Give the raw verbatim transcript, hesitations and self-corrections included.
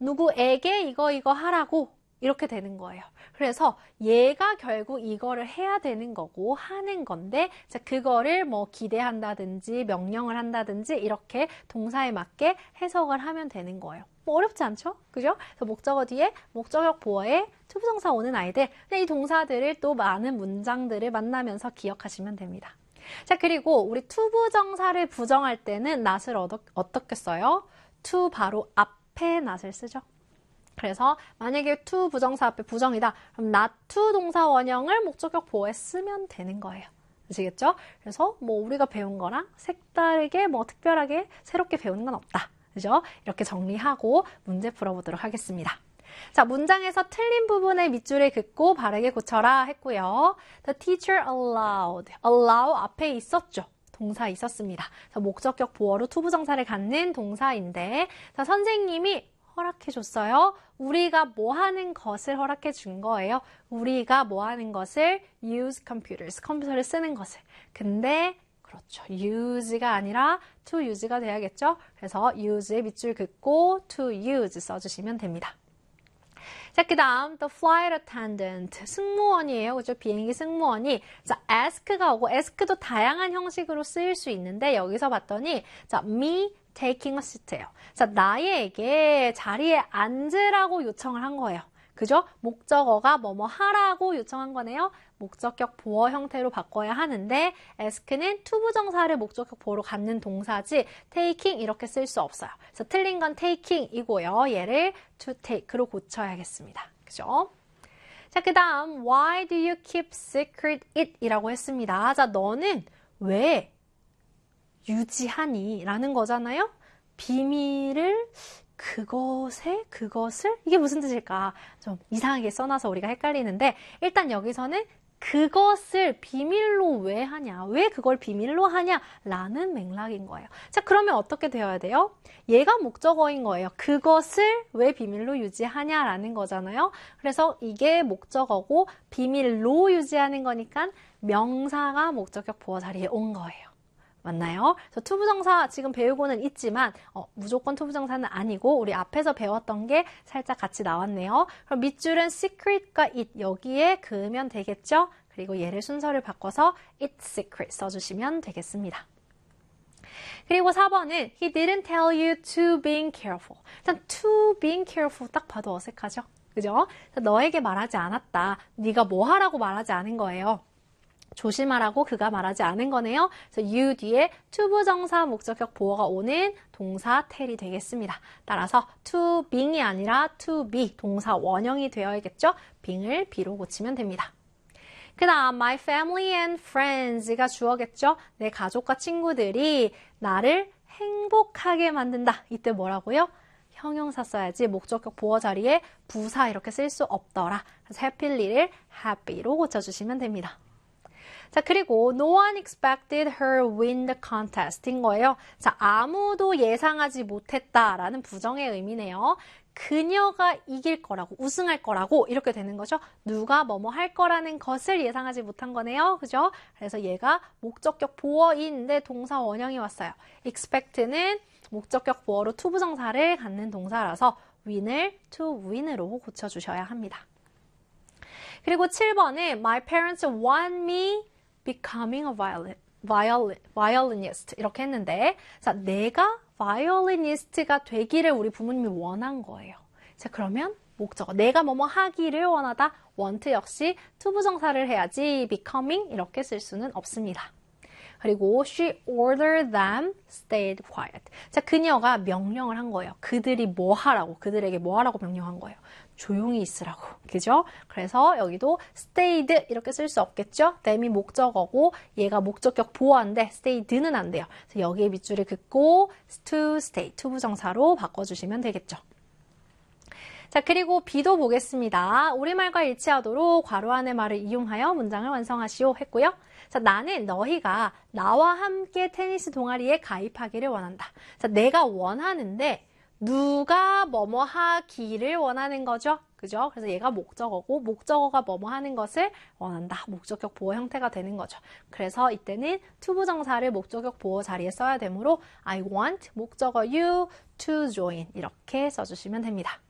누구에게 이거 이거 하라고 이렇게 되는 거예요. 그래서 얘가 결국 이거를 해야 되는 거고 하는 건데 자 그거를 뭐 기대한다든지 명령을 한다든지 이렇게 동사에 맞게 해석을 하면 되는 거예요. 뭐 어렵지 않죠? 그죠? 그래서 목적어 뒤에 목적격 보어에 투부정사 오는 아이들 이 동사들을 또 많은 문장들을 만나면서 기억하시면 됩니다. 자 그리고 우리 투부정사를 부정할 때는 not을 어떠, 어떻게 써요? to 바로 앞에 not을 쓰죠. 그래서 만약에 to 부정사 앞에 부정이다. 그럼 not to 동사 원형을 목적격 보어에 쓰면 되는 거예요. 아시겠죠? 그래서 뭐 우리가 배운 거랑 색다르게 뭐 특별하게 새롭게 배우는 건 없다. 그죠? 이렇게 정리하고 문제 풀어보도록 하겠습니다. 자, 문장에서 틀린 부분의 밑줄을 긋고 바르게 고쳐라 했고요. The teacher allowed. allow 앞에 있었죠. 동사 있었습니다. 그래서 목적격 보어로 to 부정사를 갖는 동사인데 자, 선생님이 허락해 줬어요. 우리가 뭐 하는 것을 허락해 준 거예요. 우리가 뭐 하는 것을 use computers, 컴퓨터를 쓰는 것을. 근데 그렇죠. use가 아니라 to use가 돼야겠죠. 그래서 use의 밑줄 긋고 to use 써주시면 됩니다. 자, 그 다음 the flight attendant 승무원이에요. 그죠? 비행기 승무원이 자, ask가 오고 ask도 다양한 형식으로 쓰일 수 있는데 여기서 봤더니 자, me taking a seat예요. 자, 나에게 자리에 앉으라고 요청을 한 거예요. 그죠? 목적어가 뭐뭐 하라고 요청한 거네요. 목적격 보어 형태로 바꿔야 하는데 ask는 투부정사를 목적격 보어로 갖는 동사지 taking 이렇게 쓸 수 없어요. 그래서 틀린 건 taking이고요. 얘를 to take로 고쳐야겠습니다. 그죠? 자, 그 다음 why do you keep secret it? 이라고 했습니다. 자, 너는 왜 유지하니? 라는 거잖아요. 비밀을 그것에 그것을 이게 무슨 뜻일까? 좀 이상하게 써놔서 우리가 헷갈리는데 일단 여기서는 그것을 비밀로 왜 하냐? 왜 그걸 비밀로 하냐? 라는 맥락인 거예요. 자, 그러면 어떻게 되어야 돼요? 얘가 목적어인 거예요. 그것을 왜 비밀로 유지하냐라는 거잖아요. 그래서 이게 목적어고 비밀로 유지하는 거니까 명사가 목적격 보어 자리에 온 거예요. 맞나요? 그래서 투부정사 지금 배우고는 있지만 어, 무조건 투부정사는 아니고 우리 앞에서 배웠던 게 살짝 같이 나왔네요. 그럼 밑줄은 secret과 it 여기에 그으면 되겠죠? 그리고 얘를 순서를 바꿔서 it secret 써주시면 되겠습니다. 그리고 사 번은 he didn't tell you to being careful. 일단 to being careful 딱 봐도 어색하죠? 그죠? 너에게 말하지 않았다. 네가 뭐 하라고 말하지 않은 거예요. 조심하라고 그가 말하지 않은 거네요. 그래서 you 뒤에 투부정사 목적격 보어가 오는 동사 tell이 되겠습니다. 따라서 to being이 아니라 to be 동사 원형이 되어야겠죠. being을 be로 고치면 됩니다. 그 다음 my family and friends가 주어겠죠. 내 가족과 친구들이 나를 행복하게 만든다. 이때 뭐라고요? 형용사 써야지 목적격 보어 자리에 부사 이렇게 쓸 수 없더라. 그래서 happy를 happy로 고쳐주시면 됩니다. 자, 그리고 no one expected her win the contest인 거예요. 자, 아무도 예상하지 못했다라는 부정의 의미네요. 그녀가 이길 거라고, 우승할 거라고 이렇게 되는 거죠. 누가 뭐뭐 할 거라는 것을 예상하지 못한 거네요. 그죠? 그래서 얘가 목적격 보어인데 동사 원형이 왔어요. expect는 목적격 보어로 투부정사를 갖는 동사라서 win을 to win으로 고쳐주셔야 합니다. 그리고 칠 번은 my parents want me becoming a violin, violin, violinist 이렇게 했는데 자 내가 violinist가 되기를 우리 부모님이 원한 거예요. 자 그러면 목적어 내가 뭐뭐 하기를 원하다 want 역시 투부정사를 해야지 becoming 이렇게 쓸 수는 없습니다. 그리고 she ordered them stayed quiet. 자 그녀가 명령을 한 거예요. 그들이 뭐 하라고 그들에게 뭐 하라고 명령한 거예요. 조용히 있으라고. 그죠? 그래서 여기도 stayed 이렇게 쓸 수 없겠죠? them이 목적어고 얘가 목적격 보어인데 stayed는 안 돼요. 그래서 여기에 밑줄을 긋고 to stay, 투부정사로 바꿔주시면 되겠죠. 자, 그리고 B도 보겠습니다. 우리말과 일치하도록 괄호 안의 말을 이용하여 문장을 완성하시오 했고요. 자, 나는 너희가 나와 함께 테니스 동아리에 가입하기를 원한다. 자, 내가 원하는데 누가 뭐뭐 하기를 원하는 거죠. 그죠? 그래서 얘가 목적어고 목적어가 뭐뭐 하는 것을 원한다. 목적격 보어 형태가 되는 거죠. 그래서 이때는 투부정사를 목적격 보어 자리에 써야 되므로 I want 목적어 you to join 이렇게 써주시면 됩니다.